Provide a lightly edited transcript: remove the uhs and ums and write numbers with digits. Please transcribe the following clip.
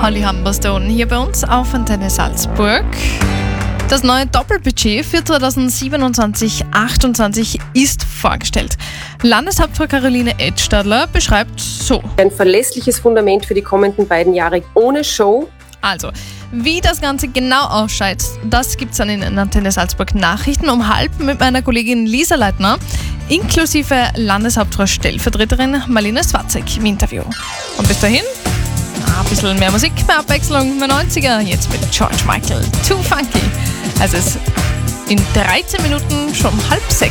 Holly Humberstone hier bei uns auf Antenne Salzburg. Das neue Doppelbudget für 2027-28 ist vorgestellt. Landeshauptfrau Caroline Edstadler beschreibt so. Ein verlässliches Fundament für die kommenden beiden Jahre ohne Show. Also, wie das Ganze genau ausschaut, das gibt's dann in den Antenne Salzburg Nachrichten um 12:30 mit meiner Kollegin Lisa Leitner, inklusive Landeshauptfrau Stellvertreterin Marlene Swatzek im Interview. Und bis dahin, ein bisschen mehr Musik, mehr Abwechslung, mehr 90er, jetzt mit George Michael, Too Funky. Also es ist in 13 Minuten schon 5:30.